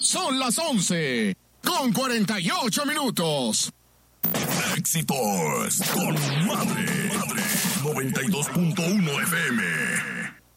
Son las 11:48. Éxitos con Madre 92.1 FM.